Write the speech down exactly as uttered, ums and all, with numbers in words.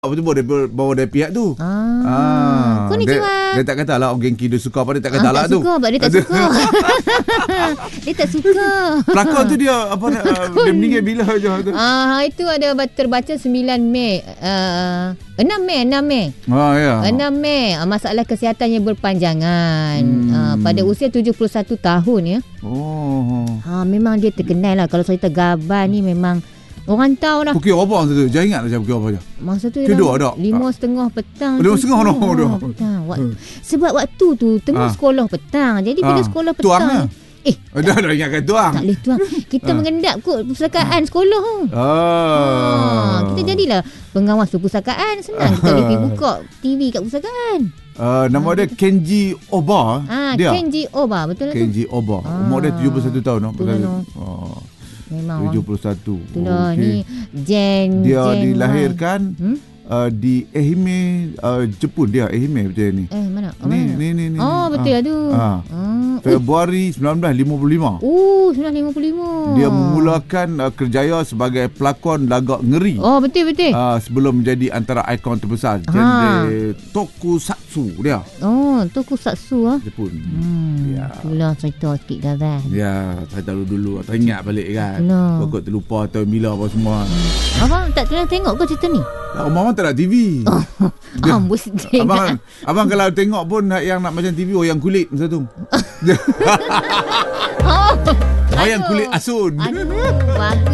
Apa tu bawa dari, bawa dari pihak tu. Ah, ah konnichiwa. Dia, dia tak kata lah orang Genki dia suka apa, dia tak kata ah, lah tak tu. Suka, dia tak suka. Dia tak suka. Pelakon tu dia apa uh, dia meninggal bila je tu? Ah, itu ada terbaca sembilan Mei. Uh, enam Mei, enam Mei. Ah ya. enam Mei. Uh, masalah kesihatannya berpanjangan. Hmm. Uh, pada usia tujuh puluh satu tahun ya. Oh. Ha, memang dia terkenal lah. Kalau cerita Gaban ni memang orang tahu dah. Pukul apa masa tu? Jangan ingat macam pukul apa je. Masa tu Kedua ada. Lima setengah petang. Lima setengah no, oh, petang. Hmm. Sebab waktu tu tengah ha. sekolah petang. Jadi bila ha. sekolah petang. Tuangnya? Eh. Oh, dah dah ingatkan tuang. Tak boleh tuang. Kita ha. mengendap kot perpustakaan sekolah. Oh. Ha. Kita jadilah pengawas perpustakaan. Senang kita boleh pergi buka T V kat perpustakaan. Uh, nama ha. dia Kenji Oba. Ah, dia. Kenji Oba, betul lah tu? Kenji Oba. Ha. Umur dia tujuh puluh satu tahun. No? Betul lah. Oh. Memang tujuh puluh satu. Itulah okay. ni Gen dia Gen dilahirkan hmm? uh, di Ehime uh, Jepun dia Ehime betul ni. Eh mana? Oh, ni, mana? ni ni ni. Oh betul lah tu. Ah. Ah. Februari sembilan belas lima puluh lima. Oh, sembilan belas lima puluh lima. Dia memulakan uh, kerjaya sebagai pelakon lagak ngeri. Oh betul betul. Uh, sebelum menjadi antara ikon terbesar genre tokusatsu dia. Oh, tokusatsu ah. Jepun. Hmm. Ya. Itulah cerita sikit Gaban. Ya, saya tahu dulu tak ingat balik kan. Pokok terlupa atau bila apa semua. Hmm. Abang tak pernah tengok ke cerita ni? Tak, abang tak ada T V. Oh, dia, ambus dia. Abang, abang kalau tengok pun yang nak macam T V, oh yang kulit masa tu. Oh, oh yang kulit asun. Aduh,